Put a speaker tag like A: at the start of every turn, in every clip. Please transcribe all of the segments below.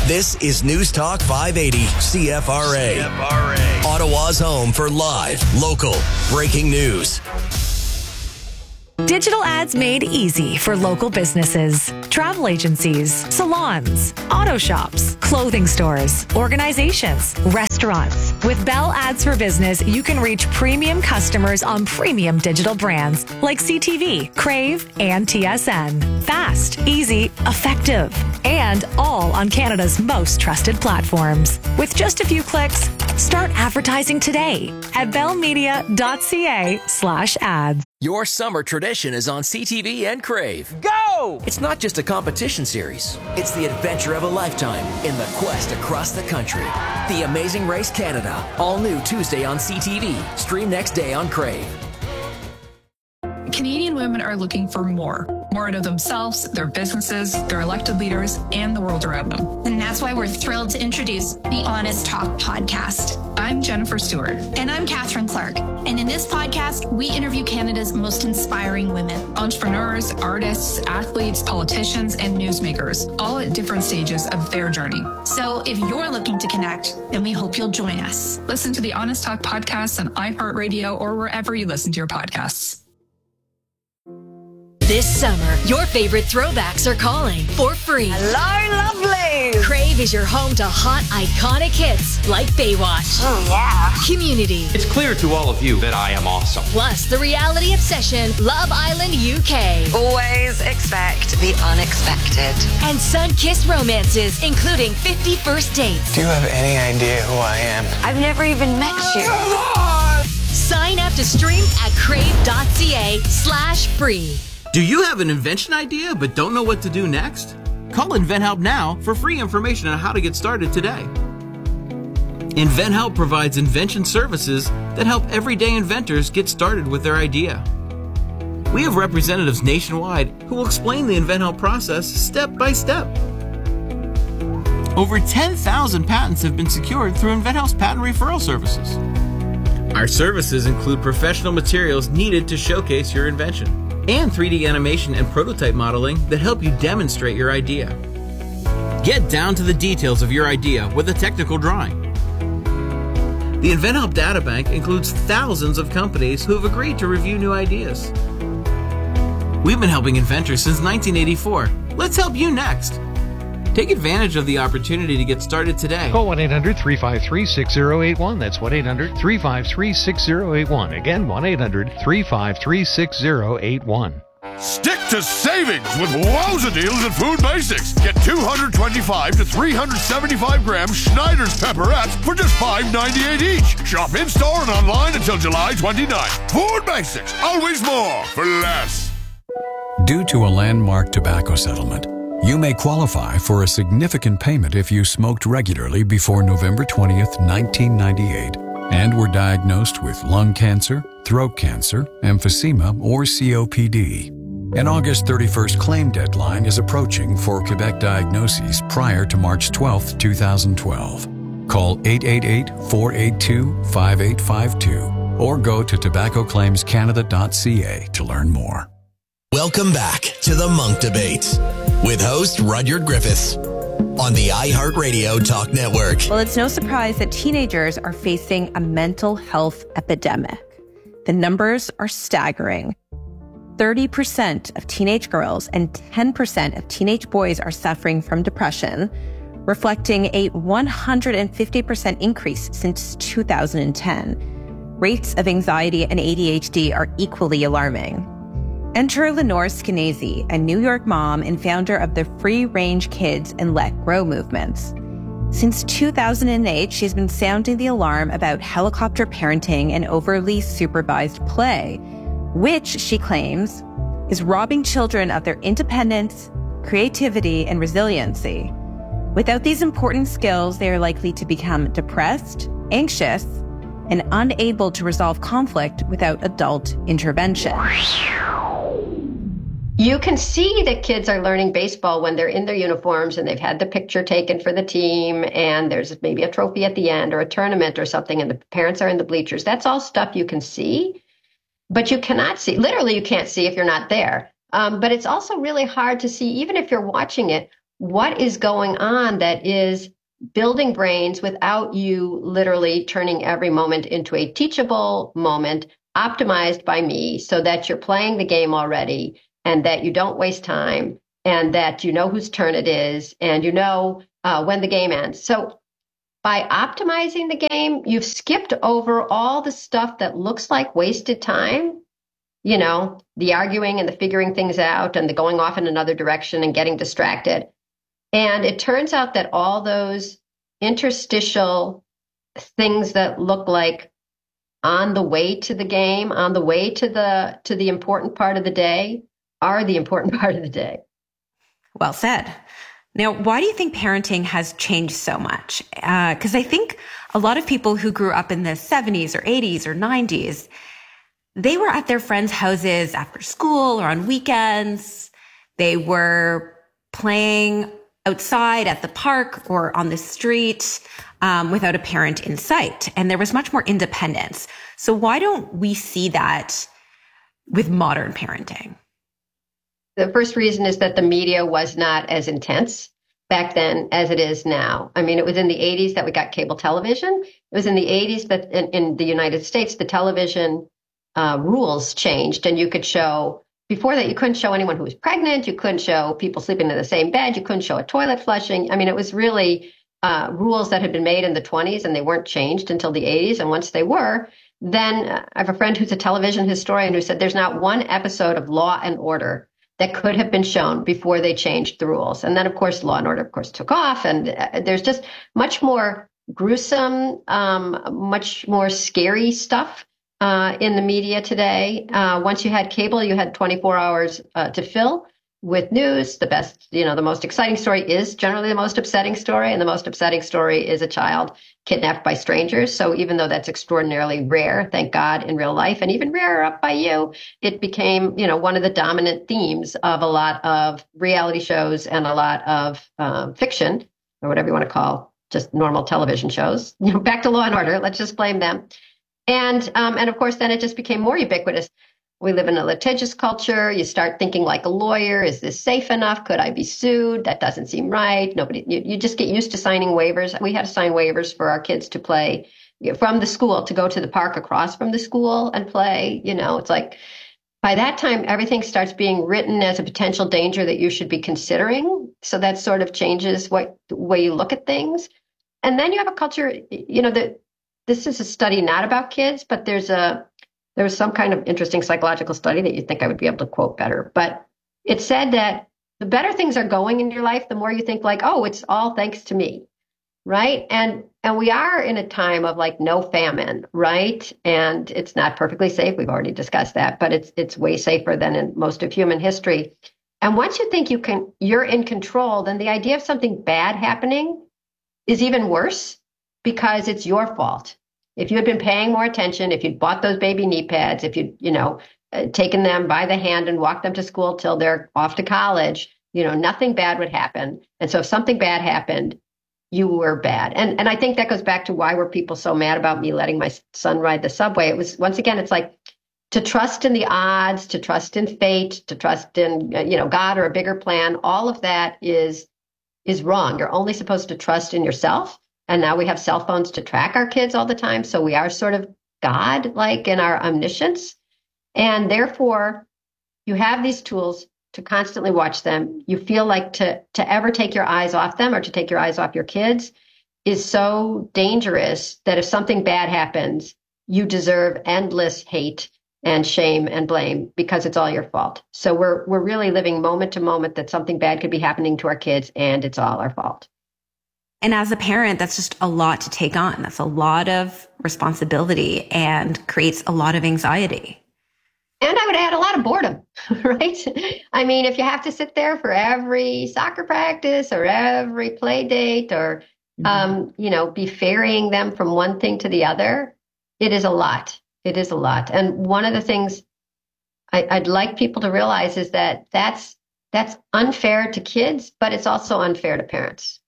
A: This is News Talk 580 CFRA. Ottawa's home for live, local, breaking news.
B: Digital ads made easy for local businesses, travel agencies, salons, auto shops, clothing stores, organizations, restaurants. With Bell Ads for Business, you can reach premium customers on premium digital brands like CTV, Crave, and TSN. Fast, easy, effective, and all on Canada's most trusted platforms. With just a few clicks, start advertising today at bellmedia.ca/ads.
C: Your summer tradition is on CTV and Crave.
D: Go!
C: It's not just a competition series. It's the adventure of a lifetime in the quest across the country. The Amazing Race Canada. All new Tuesday on CTV. Stream next day on Crave.
E: Canadian women are looking for more out of themselves, their businesses, their elected leaders, and the world around them.
F: And that's why we're thrilled to introduce the Honest Talk podcast.
E: I'm Jennifer Stewart.
F: And I'm Catherine Clark. And in this podcast, we interview Canada's most inspiring women.
E: Entrepreneurs, artists, athletes, politicians, and newsmakers, all at different stages of their journey.
F: So if you're looking to connect, then we hope you'll join us.
E: Listen to the Honest Talk podcast on iHeartRadio or wherever you listen to your podcasts.
G: This summer, your favorite throwbacks are calling for free.
H: Hello, lovely!
G: Crave is your home to hot, iconic hits like Baywatch.
H: Oh, yeah.
G: Community.
I: It's clear to all of you that I am awesome.
G: Plus the reality obsession, Love Island UK.
H: Always expect the unexpected.
G: And sun-kissed romances, including 50 First Dates.
J: Do you have any idea who I am?
H: I've never even met you.
J: Come on!
G: Sign up to stream at crave.ca/free.
K: Do you have an invention idea but don't know what to do next? Call InventHelp now for free information on how to get started today. InventHelp provides invention services that help everyday inventors get started with their idea. We have representatives nationwide who will explain the InventHelp process step by step. Over 10,000 patents have been secured through InventHelp's patent referral services. Our services include professional materials needed to showcase your invention, and 3D animation and prototype modeling that help you demonstrate your idea. Get down to the details of your idea with a technical drawing. The InventHelp Databank includes thousands of companies who have agreed to review new ideas. We've been helping inventors since 1984. Let's help you next. Take advantage of the opportunity to get started today.
L: Call 1-800-353-6081. That's 1-800-353-6081. Again, 1-800-353-6081.
M: Stick to savings with wowza deals at Food Basics. Get 225 to 375 gram Schneider's pepperettes for just $5.98 each. Shop in-store and online until July 29th. Food Basics, always more for less.
N: Due to a landmark tobacco settlement, you may qualify for a significant payment if you smoked regularly before November 20th, 1998, and were diagnosed with lung cancer, throat cancer, emphysema, or COPD. An August 31st claim deadline is approaching for Quebec diagnoses prior to March 12th, 2012. Call 888-482-5852 or go to tobaccoclaimscanada.ca to learn more.
A: Welcome back to the Monk Debates with host Rudyard Griffiths on the iHeartRadio Talk Network.
O: Well, it's no surprise that teenagers are facing a mental health epidemic. The numbers are staggering. 30% of teenage girls and 10% of teenage boys are suffering from depression, reflecting a 150% increase since 2010. Rates of anxiety and ADHD are equally alarming. Enter Lenore Skenazy, a New York mom and founder of the Free Range Kids and Let Grow movements. Since 2008, she's been sounding the alarm about helicopter parenting and overly supervised play, which she claims is robbing children of their independence, creativity, and resiliency. Without these important skills, they are likely to become depressed, anxious, and unable to resolve conflict without adult intervention.
P: You can see that kids are learning baseball when they're in their uniforms and they've had the picture taken for the team and there's maybe a trophy at the end or a tournament or something and the parents are in the bleachers. That's all stuff you can see, but you cannot see. Literally, you can't see if you're not there. But it's also really hard to see, even if you're watching it, what is going on that is building brains without you literally turning every moment into a teachable moment optimized by me so that you're playing the game already and that you don't waste time and that you know whose turn it is and you know when the game ends. So by optimizing the game, you've skipped over all the stuff that looks like wasted time, you know, the arguing and the figuring things out and the going off in another direction and getting distracted. And it turns out that all those interstitial things that look like on the way to the game, on the way to the important part of the day, are the important part of the day.
O: Well said. Now, why do you think parenting has changed so much? Because I think a lot of people who grew up in the 70s or 80s or 90s, they were at their friends' houses after school or on weekends. They were playing outside at the park or on the street without a parent in sight. And there was much more independence. So why don't we see that with modern parenting?
P: The first reason is that the media was not as intense back then as it is now. I mean, it was in the 80s that we got cable television. It was in the 80s that in the United States, the television rules changed and you could show, before that, you couldn't show anyone who was pregnant. You couldn't show people sleeping in the same bed. You couldn't show a toilet flushing. I mean, it was really rules that had been made in the 20s and they weren't changed until the 80s. And once they were, then I have a friend who's a television historian who said there's not one episode of Law and Order that could have been shown before they changed the rules. And then, of course, Law and Order, of course, took off. And there's just much more gruesome, much more scary stuff in the media today. Once you had cable, you had 24 hours to fill with news. The best, you know, the most exciting story is generally the most upsetting story. And the most upsetting story is a child kidnapped by strangers. So even though that's extraordinarily rare, thank God, in real life, and even rarer up by you, it became, you know, one of the dominant themes of a lot of reality shows and a lot of fiction, or whatever you want to call just normal television shows. You know, back to Law and Order. Let's just blame them. And of course, then it just became more ubiquitous. We live in a litigious culture. You start thinking like a lawyer. Is this safe enough? Could I be sued? That doesn't seem right. You just get used to signing waivers. We had to sign waivers for our kids to play from the school, to go to the park across from the school and play. You know, it's like by that time, everything starts being written as a potential danger that you should be considering. So that sort of changes the way you look at things. And then you have a culture, you know, that this is a study not about kids, but there was some kind of interesting psychological study that you'd think I would be able to quote better. But it said that the better things are going in your life, the more you think like, oh, it's all thanks to me, right? And we are in a time of like no famine, right? And it's not perfectly safe. We've already discussed that, but it's way safer than in most of human history. And once you think you're in control, then the idea of something bad happening is even worse because it's your fault. If you had been paying more attention, if you'd bought those baby knee pads, if you'd, you know, taken them by the hand and walked them to school till they're off to college, you know, nothing bad would happen. And so if something bad happened, you were bad. And I think that goes back to why were people so mad about me letting my son ride the subway. It was, once again, it's like to trust in the odds, to trust in fate, to trust in, you know, God or a bigger plan. All of that is wrong. You're only supposed to trust in yourself. And now we have cell phones to track our kids all the time. So we are sort of God-like in our omniscience. And therefore, you have these tools to constantly watch them. You feel like to ever take your eyes off them or to take your eyes off your kids is so dangerous that if something bad happens, you deserve endless hate and shame and blame because it's all your fault. So we're really living moment to moment that something bad could be happening to our kids and it's all our fault.
O: And as a parent, that's just a lot to take on. That's a lot of responsibility and creates a lot of anxiety.
P: And I would add a lot of boredom, right? I mean, if you have to sit there for every soccer practice or every play date or, you know, be ferrying them from one thing to the other, it is a lot. It is a lot. And one of the things I'd like people to realize is that that's unfair to kids, but it's also unfair to parents.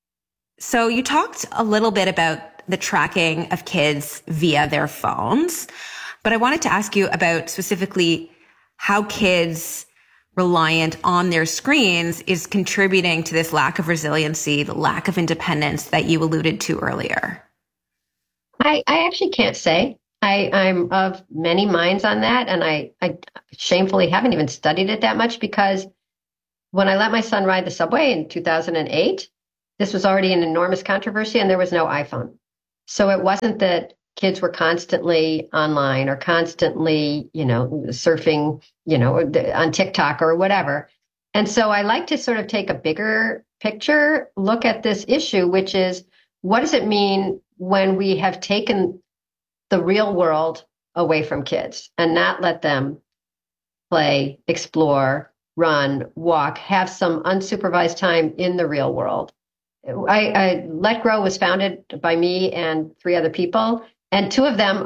O: So you talked a little bit about the tracking of kids via their phones, but I wanted to ask you about specifically how kids reliant on their screens is contributing to this lack of resiliency, the lack of independence that you alluded to earlier?
P: I actually can't say. I'm of many minds on that, and I shamefully haven't even studied it that much, because when I let my son ride the subway in 2008, this was already an enormous controversy, and there was no iPhone. So it wasn't that kids were constantly online or constantly, surfing, on TikTok or whatever. And so I like to sort of take a bigger picture look at this issue, which is, what does it mean when we have taken the real world away from kids and not let them play, explore, run, walk, have some unsupervised time in the real world? I Let Grow was founded by me and 3 other people, and 2 of them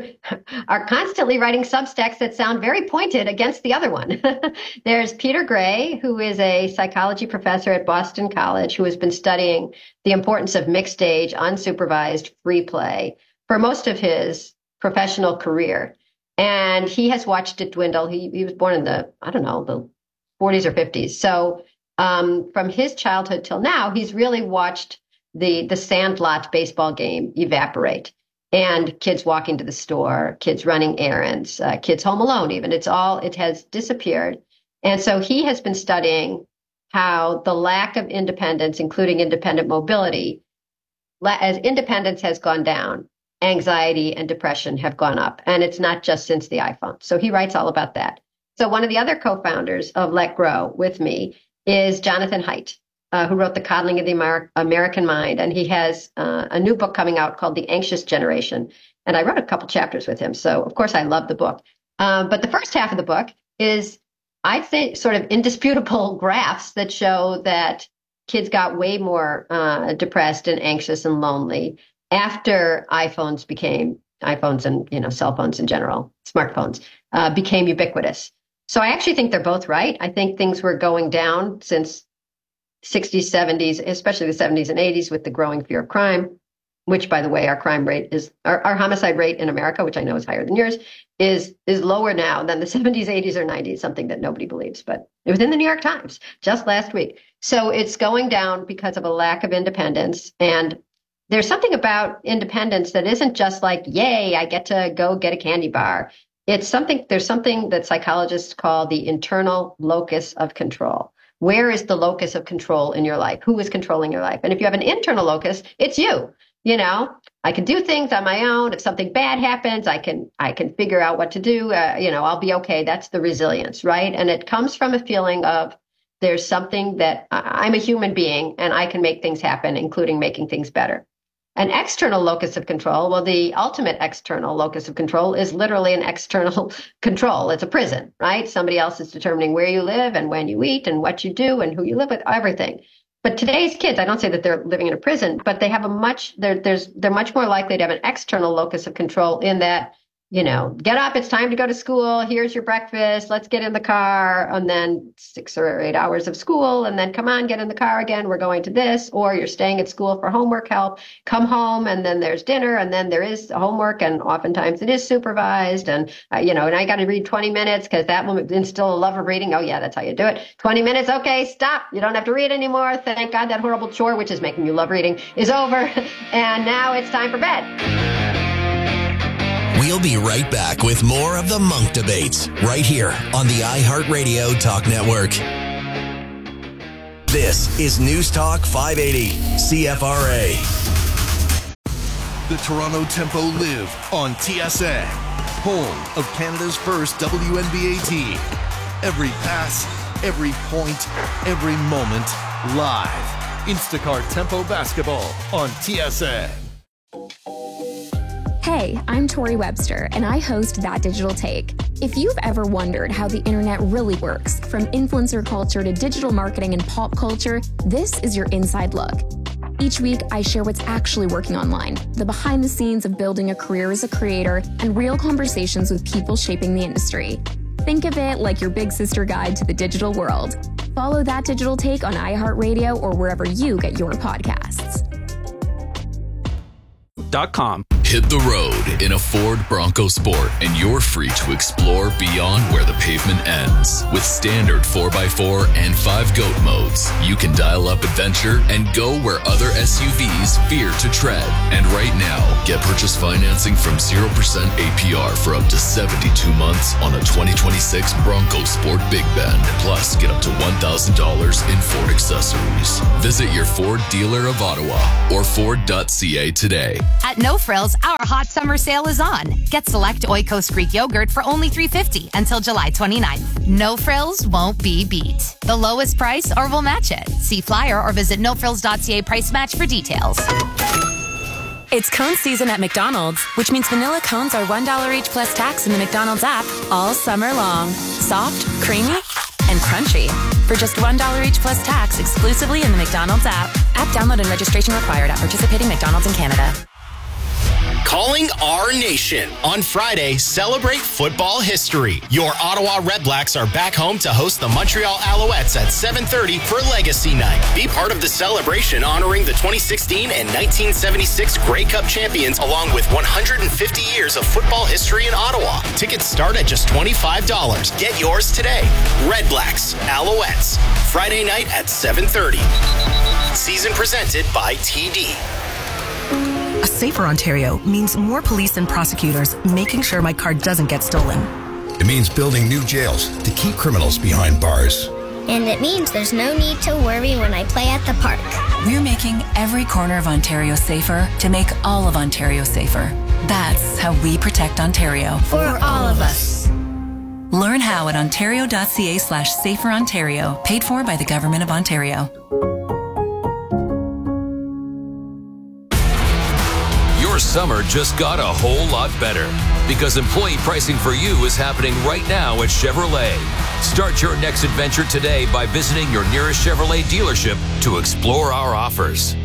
P: are constantly writing Substacks that sound very pointed against the other one. There's Peter Gray, who is a psychology professor at Boston College, who has been studying the importance of mixed age, unsupervised free play for most of his professional career. And he has watched it dwindle. He was born in the 40s or 50s. So from his childhood till now, he's really watched the Sandlot baseball game evaporate, and kids walking to the store, kids running errands, kids home alone even. It has disappeared. And so he has been studying how the lack of independence, including independent mobility, as independence has gone down, anxiety and depression have gone up. And it's not just since the iPhone. So he writes all about that. So one of the other co-founders of Let Grow with me is Jonathan Haidt, who wrote The Coddling of the American Mind. And he has a new book coming out called The Anxious Generation. And I wrote a couple chapters with him. So, of course, I love the book. But the first half of the book is, I'd say, sort of indisputable graphs that show that kids got way more depressed and anxious and lonely after iPhones and cell phones in general, smartphones, became ubiquitous. So I actually think they're both right. I think things were going down since 60s, 70s, especially the 70s and 80s, with the growing fear of crime, which, by the way, our homicide rate in America, which I know is higher than yours, is lower now than the 70s, 80s, or 90s, something that nobody believes. But it was in the New York Times just last week. So it's going down because of a lack of independence. And there's something about independence that isn't just like, yay, I get to go get a candy bar. There's something that psychologists call the internal locus of control. Where is the locus of control in your life? Who is controlling your life? And if you have an internal locus, it's you. I can do things on my own. If something bad happens, I can figure out what to do. I'll be okay. That's the resilience, right? And it comes from a feeling of there's something that I'm a human being and I can make things happen, including making things better. An external locus of control, well, the ultimate external locus of control is literally an external control. It's a prison, right? Somebody else is determining where you live and when you eat and what you do and who you live with, everything. But today's kids, I don't say that they're living in a prison, but they have they're much more likely to have an external locus of control in that, get up, it's time to go to school. Here's your breakfast. Let's get in the car. And then 6 or 8 hours of school. And then come on, get in the car again. We're going to this. Or you're staying at school for homework help. Come home. And then there's dinner. And then there is homework. And oftentimes it is supervised. And, and I got to read 20 minutes because that will instill a love of reading. Oh, yeah, that's how you do it. 20 minutes. Okay, stop. You don't have to read anymore. Thank God that horrible chore, which is making you love reading, is over. And now it's time for bed.
A: We'll be right back with more of the Monk Debates right here on the iHeartRadio Talk Network. This is News Talk 580 CFRA.
D: The Toronto Tempo live on TSN, home of Canada's first WNBA team. Every pass, every point, every moment, live. Instacart Tempo Basketball on TSN.
L: Hey, I'm Tori Webster, and I host That Digital Take. If you've ever wondered how the internet really works, from influencer culture to digital marketing and pop culture, this is your inside look. Each week, I share what's actually working online, the behind the scenes of building a career as a creator, and real conversations with people shaping the industry. Think of it like your big sister guide to the digital world. Follow That Digital Take on iHeartRadio or wherever you get your podcasts.
K: .com.
Q: Hit the road in a Ford Bronco Sport and you're free to explore beyond where the pavement ends. With standard 4x4 and 5-GOAT modes, you can dial up adventure and go where other SUVs fear to tread. And right now, get purchase financing from 0% APR for up to 72 months on a 2026 Bronco Sport Big Bend. Plus, get up to $1,000 in Ford accessories. Visit your Ford dealer of Ottawa or Ford.ca today.
R: At No Frills, our hot summer sale is on. Get select Oikos Greek yogurt for only $3.50 until July 29th. No Frills won't be beat. The lowest price or we'll match it. See flyer or visit nofrills.ca price match for details.
S: It's cone season at McDonald's, which means vanilla cones are $1 each plus tax in the McDonald's app all summer long. Soft, creamy, and crunchy. For just $1 each plus tax exclusively in the McDonald's app. App download and registration required at participating McDonald's in Canada.
T: Calling our nation. On Friday, celebrate football history. Your Ottawa Redblacks are back home to host the Montreal Alouettes at 7:30 for Legacy Night. Be part of the celebration honoring the 2016 and 1976 Grey Cup champions along with 150 years of football history in Ottawa. Tickets start at just $25. Get yours today. Redblacks, Alouettes. Friday night at 7:30. Season presented by TD.
U: A safer Ontario means more police and prosecutors making sure my car doesn't get stolen.
V: It means building new jails to keep criminals behind bars.
W: And it means there's no need to worry when I play at the park.
X: We're making every corner of Ontario safer to make all of Ontario safer. That's how we protect Ontario.
W: For all of us.
X: Learn how at ontario.ca/saferontario, paid for by the Government of Ontario.
Y: Your summer just got a whole lot better because employee pricing for you is happening right now at Chevrolet. Start your next adventure today by visiting your nearest Chevrolet dealership to explore our offers.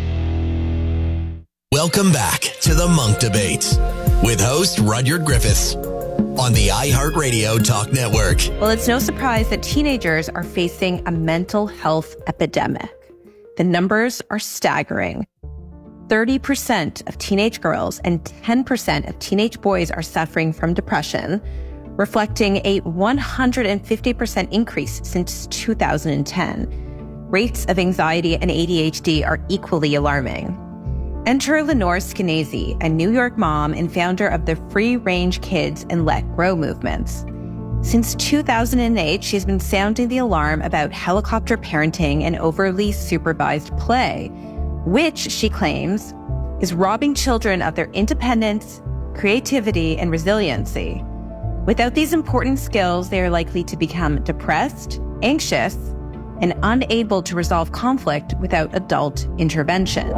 A: Welcome back to the Monk Debates with host Rudyard Griffiths on the iHeartRadio Talk Network.
O: Well, it's no surprise that teenagers are facing a mental health epidemic. The numbers are staggering. 30% of teenage girls and 10% of teenage boys are suffering from depression, reflecting a 150% increase since 2010. Rates of anxiety and ADHD are equally alarming. Enter Lenore Skenazy, a New York mom and founder of the Free Range Kids and Let Grow movements. Since 2008, she's been sounding the alarm about helicopter parenting and overly supervised play, which she claims is robbing children of their independence, creativity, and resiliency. Without these important skills, they are likely to become depressed, anxious, and unable to resolve conflict without adult intervention.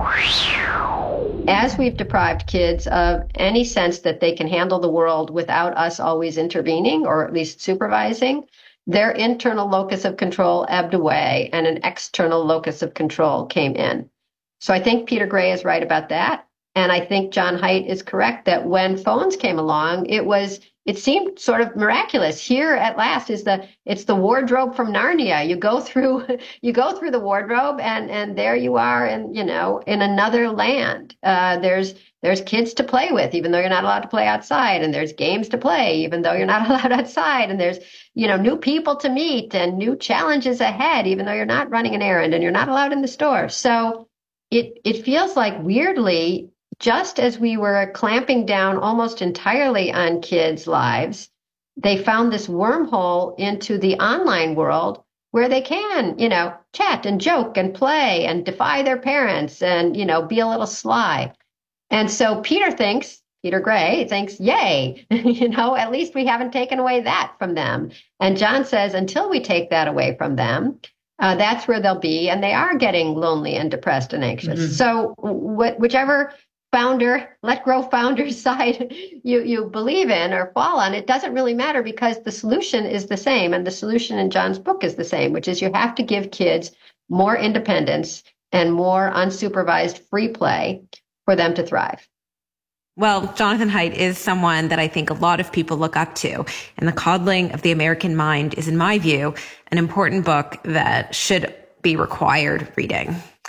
P: As we've deprived kids of any sense that they can handle the world without us always intervening or at least supervising, their internal locus of control ebbed away and an external locus of control came in. So I think Peter Gray is right about that. And I think John Haidt is correct that when phones came along, it seemed sort of miraculous. Here at last it's the wardrobe from Narnia. You go through the wardrobe and there you are in another land. There's kids to play with, even though you're not allowed to play outside, and there's games to play, even though you're not allowed outside, and there's, new people to meet and new challenges ahead, even though you're not running an errand and you're not allowed in the store. So it feels like, weirdly, just as we were clamping down almost entirely on kids' lives, they found this wormhole into the online world where they can, chat and joke and play and defy their parents and, be a little sly. And so Peter Gray thinks, yay, at least we haven't taken away that from them. And John says, until we take that away from them, that's where they'll be. And they are getting lonely and depressed and anxious. Mm-hmm. So whichever Let Grow founder's side you believe in or fall on, it doesn't really matter, because the solution is the same. And the solution in John's book is the same, which is you have to give kids more independence and more unsupervised free play for them to thrive.
O: Well, Jonathan Haidt is someone that I think a lot of people look up to. And The Coddling of the American Mind is, in my view, an important book that should be required reading.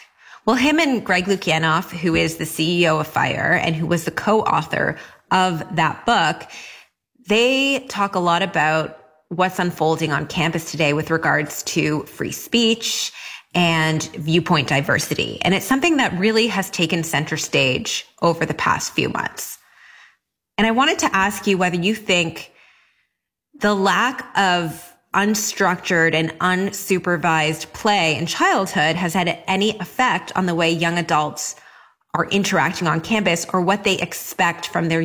O: Well, him and Greg Lukianoff, who is the CEO of FIRE and who was the co-author of that book, they talk a lot about what's unfolding on campus today with regards to free speech and viewpoint diversity. And it's something that really has taken center stage over the past few months. And I wanted to ask you whether you think the lack of unstructured and unsupervised play in childhood has had any effect on the way young adults are interacting on campus or what they expect from their